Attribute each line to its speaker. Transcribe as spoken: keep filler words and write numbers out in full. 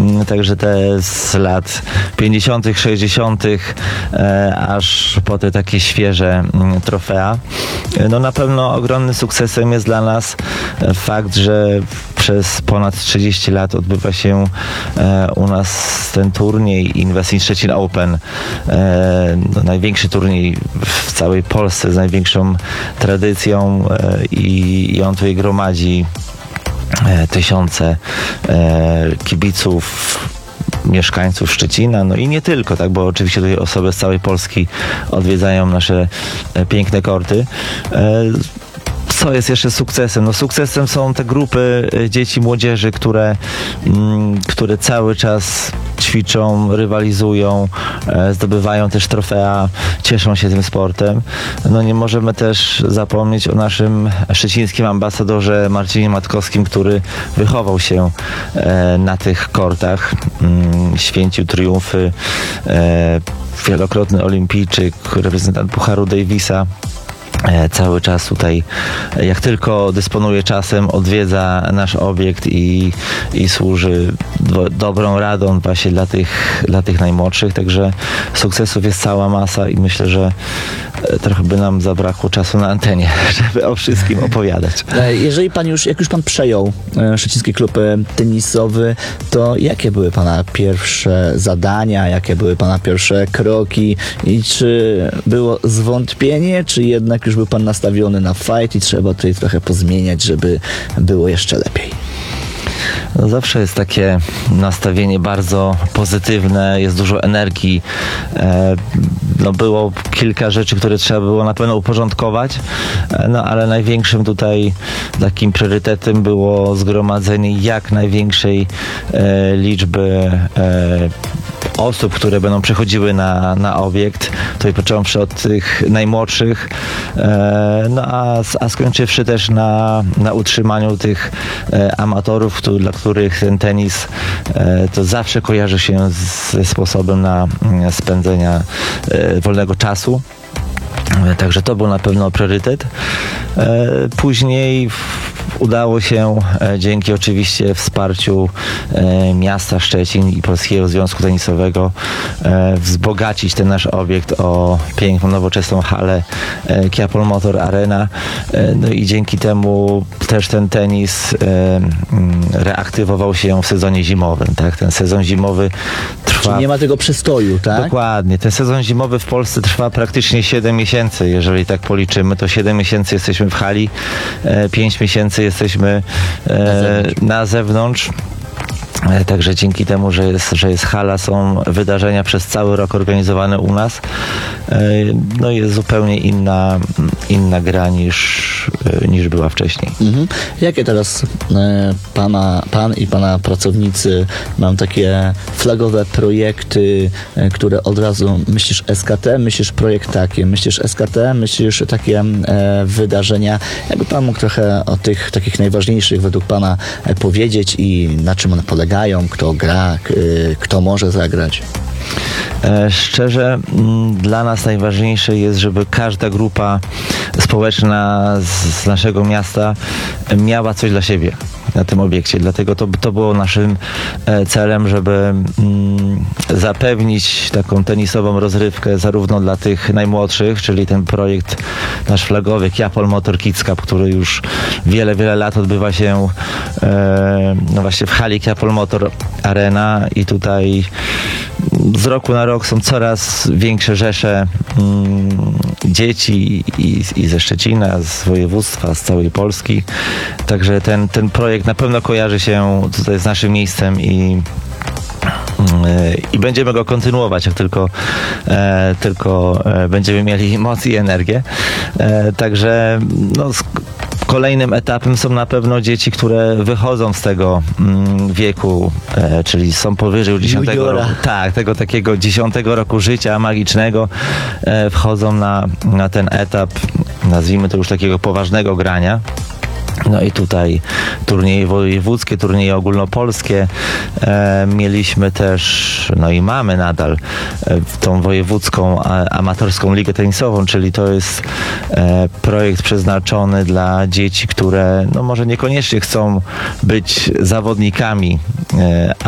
Speaker 1: także te z lat pięćdziesiątych, sześćdziesiątych aż po te takie świeże trofea. No na pewno ogromnym sukcesem jest dla nas fakt, że przez ponad trzydzieści lat odbywa się u nas ten turniej Inwest Szczecin Open. No, największy turniej w całej Polsce z największą tradycją i, i on tutaj gromadzi tysiące kibiców, mieszkańców Szczecina, no i nie tylko, tak, bo oczywiście tutaj osoby z całej Polski odwiedzają nasze piękne korty. Co jest jeszcze sukcesem? No sukcesem są te grupy dzieci, młodzieży, które, które cały czas ćwiczą, rywalizują, zdobywają też trofea, cieszą się tym sportem. No nie możemy też zapomnieć o naszym szczecińskim ambasadorze Marcinie Matkowskim, który wychował się na tych kortach, święcił triumfy, wielokrotny olimpijczyk, reprezentant Pucharu Davisa. Cały czas tutaj, jak tylko dysponuje czasem, odwiedza nasz obiekt i, i służy do, dobrą radą właśnie dla tych, dla tych najmłodszych. Także sukcesów jest cała masa i myślę, że trochę by nam zabrakło czasu na antenie, żeby o wszystkim opowiadać.
Speaker 2: Jeżeli pan już, jak już pan przejął szczeciński klub tenisowy, to jakie były pana pierwsze zadania, jakie były pana pierwsze kroki i czy było zwątpienie, czy jednak już był pan nastawiony na fight i trzeba tutaj trochę pozmieniać, żeby było jeszcze lepiej?
Speaker 1: No zawsze jest takie nastawienie bardzo pozytywne, jest dużo energii. No było kilka rzeczy, które trzeba było na pewno uporządkować, no ale największym tutaj takim priorytetem było zgromadzenie jak największej liczby osób, które będą przychodziły na, na obiekt, tutaj począwszy od tych najmłodszych, no a, a skończywszy też na, na utrzymaniu tych amatorów, który, dla których ten tenis to zawsze kojarzy się ze sposobem na spędzenia wolnego czasu. Także to był na pewno priorytet. Później udało się dzięki oczywiście wsparciu miasta Szczecin i Polskiego Związku Tenisowego wzbogacić ten nasz obiekt o piękną, nowoczesną halę Kiapol Motor Arena. No i dzięki temu też ten tenis reaktywował się w sezonie zimowym. Tak? Ten sezon zimowy trwa...
Speaker 2: Czyli nie ma tego przestoju, tak?
Speaker 1: Dokładnie. Ten sezon zimowy w Polsce trwa praktycznie siedem miesięcy. Jeżeli tak policzymy, to siedem miesięcy jesteśmy w hali, pięć miesięcy jesteśmy e, na zewnątrz. Na zewnątrz. Także dzięki temu, że jest, że jest hala, są wydarzenia przez cały rok organizowane u nas. No jest zupełnie inna, inna gra niż, niż była wcześniej.
Speaker 2: Mhm. Jakie teraz pana, pan i pana pracownicy mam takie flagowe projekty, które od razu myślisz S K T, myślisz projekt taki, myślisz S K T, myślisz takie e, wydarzenia. Jakby pan mógł trochę o tych takich najważniejszych według pana powiedzieć i na czym one polegają? Kto gra, kto może zagrać?
Speaker 1: Szczerze, dla nas najważniejsze jest, żeby każda grupa społeczna z naszego miasta miała coś dla siebie na tym obiekcie. Dlatego to, to było naszym celem, żeby mm, zapewnić taką tenisową rozrywkę zarówno dla tych najmłodszych, czyli ten projekt nasz flagowy Kiapol Motor Kids Cup, który już wiele, wiele lat odbywa się e, no właśnie w hali Kiapol Motor Arena i tutaj z roku na rok są coraz większe rzesze mm, dzieci i, i ze Szczecina, z województwa, z całej Polski. Także ten, ten projekt na pewno kojarzy się tutaj z naszym miejscem i i będziemy go kontynuować, jak tylko, e, tylko e, będziemy mieli moc i energię. E, także no, kolejnym etapem są na pewno dzieci, które wychodzą z tego mm, wieku, e, czyli są powyżej dziesiątego roku, tak, tego takiego dziesiątego roku życia magicznego, e, wchodzą na, na ten etap, nazwijmy to już takiego poważnego grania. No i tutaj turnieje wojewódzkie, turnieje ogólnopolskie. E, mieliśmy też, no i mamy nadal e, tą wojewódzką a, amatorską ligę tenisową, czyli to jest e, projekt przeznaczony dla dzieci, które no może niekoniecznie chcą być zawodnikami, e,